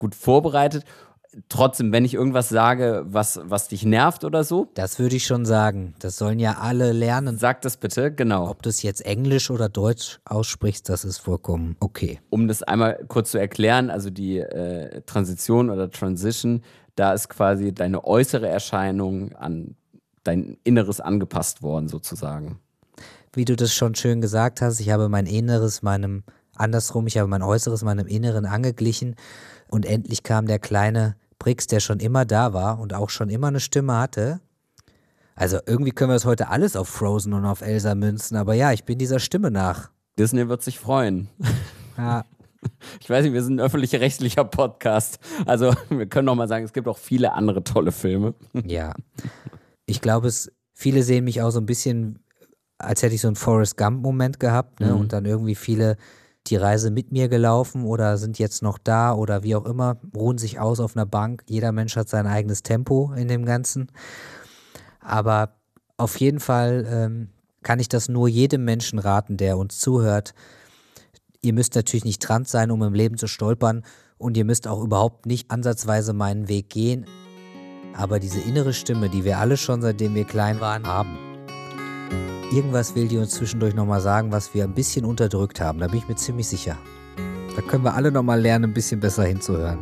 gut vorbereitet. Trotzdem, wenn ich irgendwas sage, was dich nervt oder so. Das würde ich schon sagen. Das sollen ja alle lernen. Sag das bitte, genau. Ob du es jetzt Englisch oder Deutsch aussprichst, das ist vollkommen okay. Um das einmal kurz zu erklären, also die Transition oder Transition, da ist quasi deine äußere Erscheinung an dein Inneres angepasst worden sozusagen. Wie du das schon schön gesagt hast, ich habe mein Äußeres meinem Inneren angeglichen und endlich kam der kleine Brix, der schon immer da war und auch schon immer eine Stimme hatte. Also irgendwie können wir das heute alles auf Frozen und auf Elsa münzen, aber ja, ich bin dieser Stimme nach. Disney wird sich freuen. Ja. Ich weiß nicht, wir sind ein öffentlich-rechtlicher Podcast. Also wir können noch mal sagen, es gibt auch viele andere tolle Filme. Ja. Ich glaube, viele sehen mich auch so ein bisschen, als hätte ich so einen Forrest Gump-Moment gehabt, ne? Und dann irgendwie viele die Reise mit mir gelaufen oder sind jetzt noch da oder wie auch immer, ruhen sich aus auf einer Bank. Jeder Mensch hat sein eigenes Tempo in dem Ganzen. Aber auf jeden Fall kann ich das nur jedem Menschen raten, der uns zuhört. Ihr müsst natürlich nicht trans sein, um im Leben zu stolpern und ihr müsst auch überhaupt nicht ansatzweise meinen Weg gehen. Aber diese innere Stimme, die wir alle schon, seitdem wir klein waren, haben. Irgendwas will die uns zwischendurch nochmal sagen, was wir ein bisschen unterdrückt haben. Da bin ich mir ziemlich sicher. Da können wir alle nochmal lernen, ein bisschen besser hinzuhören.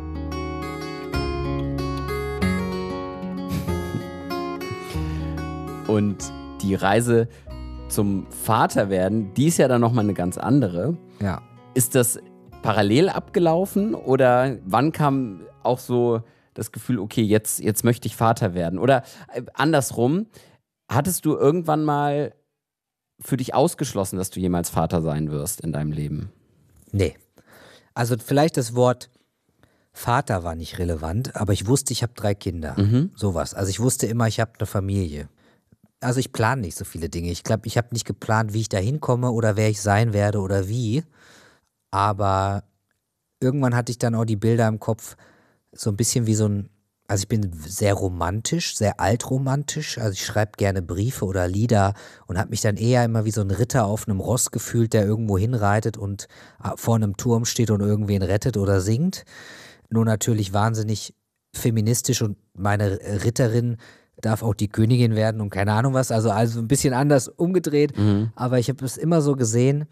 Und die Reise zum Vaterwerden, die ist ja dann nochmal eine ganz andere. Ja. Ist das parallel abgelaufen oder wann kam auch so das Gefühl, okay, jetzt möchte ich Vater werden? Oder andersrum, hattest du irgendwann mal für dich ausgeschlossen, dass du jemals Vater sein wirst in deinem Leben? Nee. Also vielleicht das Wort Vater war nicht relevant, aber ich wusste, ich habe 3 Kinder. Sowas. Also ich wusste immer, ich habe eine Familie. Also ich plane nicht so viele Dinge. Ich glaube, ich habe nicht geplant, wie ich da hinkomme oder wer ich sein werde oder wie. Aber irgendwann hatte ich dann auch die Bilder im Kopf, so ein bisschen wie so ein, also ich bin sehr romantisch, sehr altromantisch. Also ich schreibe gerne Briefe oder Lieder und habe mich dann eher immer wie so ein Ritter auf einem Ross gefühlt, der irgendwo hinreitet und vor einem Turm steht und irgendwen rettet oder singt. Nur natürlich wahnsinnig feministisch und meine Ritterin darf auch die Königin werden und keine Ahnung was. Also ein bisschen anders umgedreht. Aber ich habe es immer so gesehen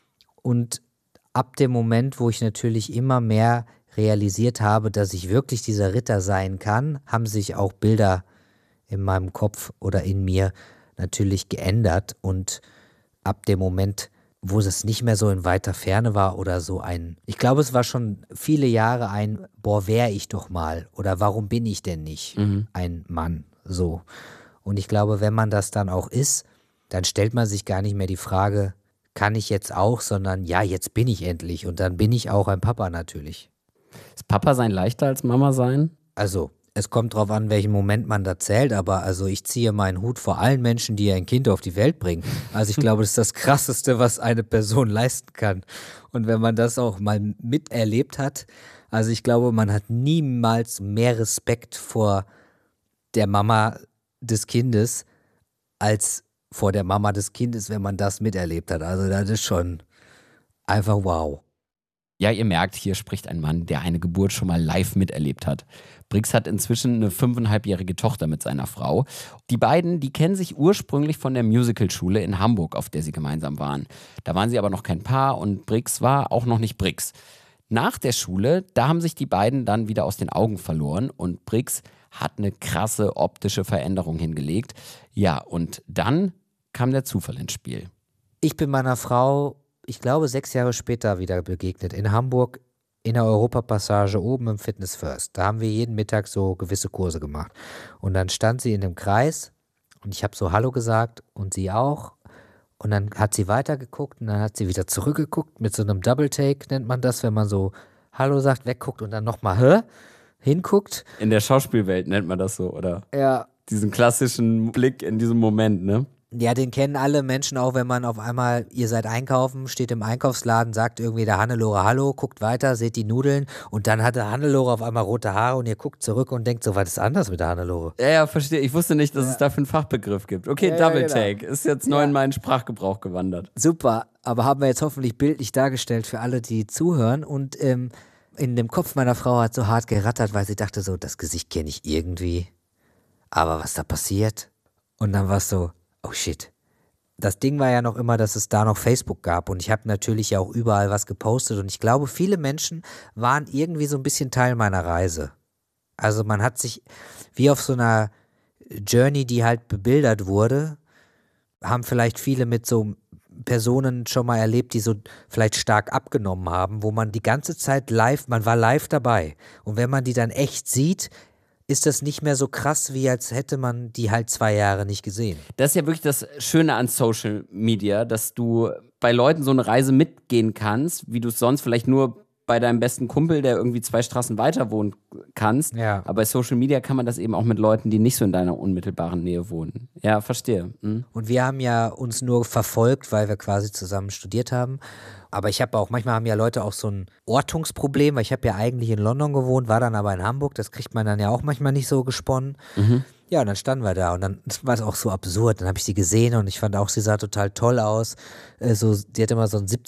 und ab dem Moment, wo ich natürlich immer mehr realisiert habe, dass ich wirklich dieser Ritter sein kann, haben sich auch Bilder in meinem Kopf oder in mir natürlich geändert und ab dem Moment, wo es nicht mehr so in weiter Ferne war oder so ich glaube, es war schon viele Jahre boah, wär ich doch mal oder warum bin ich denn nicht ein Mann, so. Und ich glaube, wenn man das dann auch ist, dann stellt man sich gar nicht mehr die Frage, kann ich jetzt auch, sondern ja, jetzt bin ich endlich und dann bin ich auch ein Papa natürlich. Ist Papa sein leichter als Mama sein? Also, es kommt drauf an, welchen Moment man da zählt, aber also ich ziehe meinen Hut vor allen Menschen, die ein Kind auf die Welt bringen. Also ich glaube, das ist das Krasseste, was eine Person leisten kann. Und wenn man das auch mal miterlebt hat, also ich glaube, man hat niemals mehr Respekt vor der Mama des Kindes als vor der Mama des Kindes, wenn man das miterlebt hat. Also das ist schon einfach wow. Ja, ihr merkt, hier spricht ein Mann, der eine Geburt schon mal live miterlebt hat. Brix hat inzwischen eine 5,5-jährige Tochter mit seiner Frau. Die beiden, die kennen sich ursprünglich von der Musicalschule in Hamburg, auf der sie gemeinsam waren. Da waren sie aber noch kein Paar und Brix war auch noch nicht Brix. Nach der Schule, da haben sich die beiden dann wieder aus den Augen verloren und Brix hat eine krasse optische Veränderung hingelegt. Ja, und dann kam der Zufall ins Spiel. Ich bin meiner Frau, ich glaube 6 Jahre später wieder begegnet, in Hamburg in der Europapassage oben im Fitness First. Da haben wir jeden Mittag so gewisse Kurse gemacht. Und dann stand sie in dem Kreis und ich habe so Hallo gesagt und sie auch. Und dann hat sie weitergeguckt und dann hat sie wieder zurückgeguckt mit so einem Double Take, nennt man das, wenn man so Hallo sagt, wegguckt und dann nochmal hinguckt. In der Schauspielwelt nennt man das so, oder? Ja. Diesen klassischen Blick in diesem Moment, ne? Ja, den kennen alle Menschen auch, wenn man auf einmal, ihr seid einkaufen, steht im Einkaufsladen, sagt irgendwie der Hannelore Hallo, guckt weiter, seht die Nudeln und dann hat der Hannelore auf einmal rote Haare und ihr guckt zurück und denkt so, was ist anders mit der Hannelore? Ja, verstehe. Ich wusste nicht, dass es dafür einen Fachbegriff gibt. Okay, Ja, Double genau. Take. Ist jetzt neu in meinen Sprachgebrauch gewandert. Super, aber haben wir jetzt hoffentlich bildlich dargestellt für alle, die zuhören und in dem Kopf meiner Frau hat so hart gerattert, weil sie dachte so, das Gesicht kenne ich irgendwie. Aber was da passiert? Und dann war es so, oh shit. Das Ding war ja noch immer, dass es da noch Facebook gab und ich habe natürlich ja auch überall was gepostet und ich glaube, viele Menschen waren irgendwie so ein bisschen Teil meiner Reise. Also man hat sich wie auf so einer Journey, die halt bebildert wurde, haben vielleicht viele mit so Personen schon mal erlebt, die so vielleicht stark abgenommen haben, wo man die ganze Zeit man war live dabei. Und wenn man die dann echt sieht, ist das nicht mehr so krass, wie als hätte man die halt 2 Jahre nicht gesehen. Das ist ja wirklich das Schöne an Social Media, dass du bei Leuten so eine Reise mitgehen kannst, wie du es sonst vielleicht nur bei deinem besten Kumpel, der irgendwie 2 Straßen weiter wohnt, kannst. Ja. Aber bei Social Media kann man das eben auch mit Leuten, die nicht so in deiner unmittelbaren Nähe wohnen. Ja, verstehe. Und wir haben ja uns nur verfolgt, weil wir quasi zusammen studiert haben. Aber ich habe auch, manchmal haben ja Leute auch so ein Ortungsproblem, weil ich habe ja eigentlich in London gewohnt, war dann aber in Hamburg. Das kriegt man dann ja auch manchmal nicht so gesponnen. Ja, und dann standen wir da und dann war es auch so absurd. Dann habe ich sie gesehen und ich fand auch, sie sah total toll aus. Die hatte immer so einen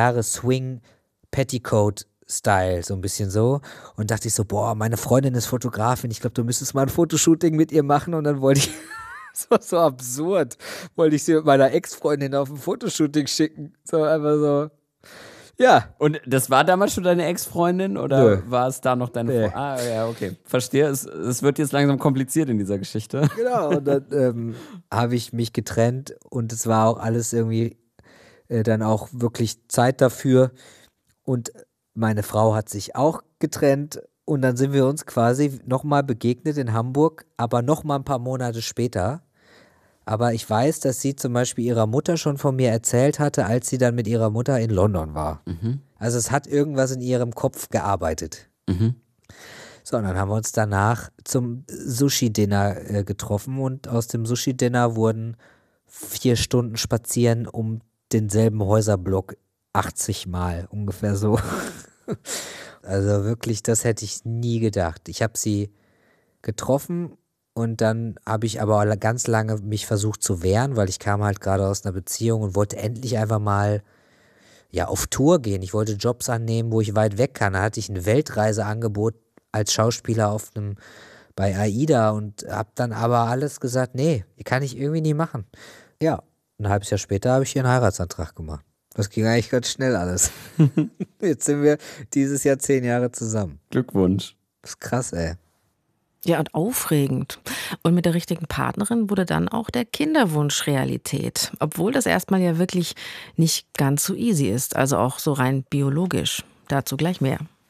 70er-Jahre-Swing-Petticoat-Style, so ein bisschen so. Und dachte ich so, boah, meine Freundin ist Fotografin, ich glaube, du müsstest mal ein Fotoshooting mit ihr machen. Und dann wollte ich, das war so absurd, wollte ich sie mit meiner Ex-Freundin auf ein Fotoshooting schicken. So einfach so, ja. Und das war damals schon deine Ex-Freundin oder Nö. war es da noch deine Freundin? Ah, ja, okay. Verstehe. Es wird jetzt langsam kompliziert in dieser Geschichte. Genau, und dann habe ich mich getrennt und es war auch alles irgendwie dann auch wirklich Zeit dafür. Und meine Frau hat sich auch getrennt und dann sind wir uns quasi nochmal begegnet in Hamburg, aber nochmal ein paar Monate später. Aber ich weiß, dass sie zum Beispiel ihrer Mutter schon von mir erzählt hatte, als sie dann mit ihrer Mutter in London war. Also es hat irgendwas in ihrem Kopf gearbeitet. So, und dann haben wir uns danach zum Sushi-Dinner getroffen und aus dem Sushi-Dinner wurden 4 Stunden spazieren um denselben Häuserblock 80 Mal, ungefähr so. Also wirklich, das hätte ich nie gedacht. Ich habe sie getroffen und dann habe ich aber ganz lange mich versucht zu wehren, weil ich kam halt gerade aus einer Beziehung und wollte endlich einfach mal auf Tour gehen. Ich wollte Jobs annehmen, wo ich weit weg kann. Da hatte ich ein Weltreiseangebot als Schauspieler bei AIDA und habe dann aber alles gesagt, nee, kann ich irgendwie nie machen. Ja, ein halbes Jahr später habe ich hier einen Heiratsantrag gemacht. Das ging eigentlich ganz schnell alles. Jetzt sind wir dieses Jahr 10 Jahre zusammen. Glückwunsch. Das ist krass, ey. Ja, und aufregend. Und mit der richtigen Partnerin wurde dann auch der Kinderwunsch Realität. Obwohl das erstmal ja wirklich nicht ganz so easy ist. Also auch so rein biologisch. Dazu gleich mehr.